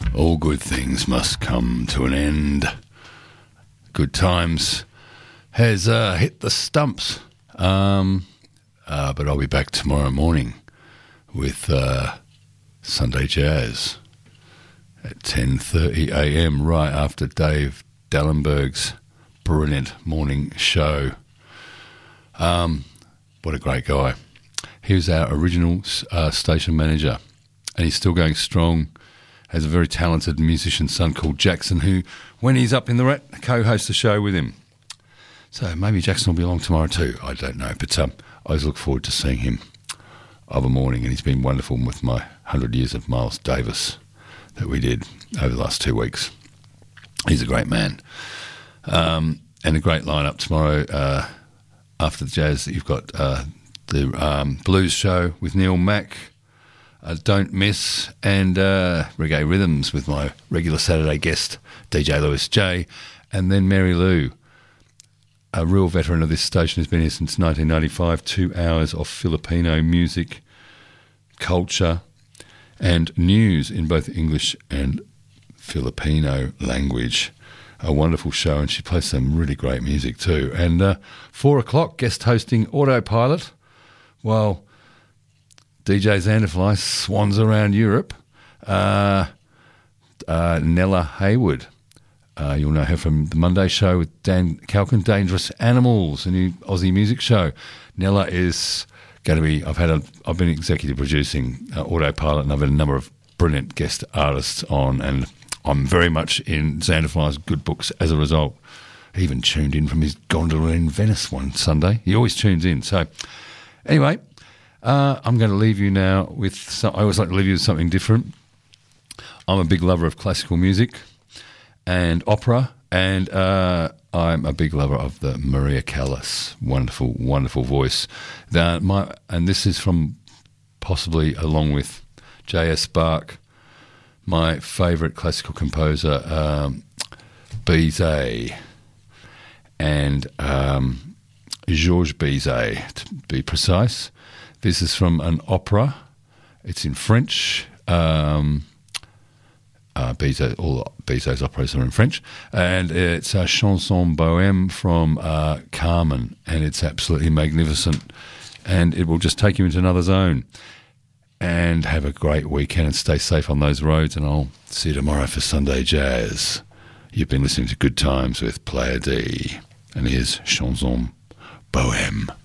All good things must come to an end. Good Times has hit the stumps. But I'll be back tomorrow morning with Sunday Jazz at 10:30 a.m. right after Dave Dallenberg's brilliant morning show. What a great guy. He was our original station manager, and he's still going strong. Has a very talented musician son called Jackson, who, when he's up in the Rat, co-hosts the show with him. So maybe Jackson will be along tomorrow too. I don't know, but I always look forward to seeing him of a morning, and he's been wonderful with my 100 Years of Miles Davis that we did over the last 2 weeks. He's a great man. And a great lineup tomorrow. After the jazz, you've got the blues show with Neil Mack, Don't Miss, and Reggae Rhythms with my regular Saturday guest, DJ Lewis J, and then Mary Lou, a real veteran of this station, has been here since 1995, 2 hours of Filipino music, culture, and news in both English and Filipino language. A wonderful show, and she plays some really great music too. And 4 o'clock, guest hosting Autopilot, while DJ Xanderfly swans around Europe. Nella Hayward, you'll know her from the Monday show with Dan Calkin, Dangerous Animals, a new Aussie music show. Nella is going to be, I've been executive producing Autopilot, and I've had a number of brilliant guest artists on, and I'm very much in Xanderfly's good books as a result. He even tuned in from his gondola in Venice one Sunday. He always tunes in. So anyway, I'm going to leave you now with I always like to leave you with something different. I'm a big lover of classical music and opera, and I'm a big lover of the Maria Callas. Wonderful, wonderful voice. And this is from, possibly along with J.S. Bach, my favourite classical composer, Bizet, and Georges Bizet, to be precise. This is from an opera. It's in French. Bizet, all Bizet's operas are in French, and it's a chanson bohème from Carmen, and it's absolutely magnificent, and it will just take you into another zone. And have a great weekend and stay safe on those roads, and I'll see you tomorrow for Sunday Jazz. You've been listening to Good Times with Player D, and here's Chanson Bohème.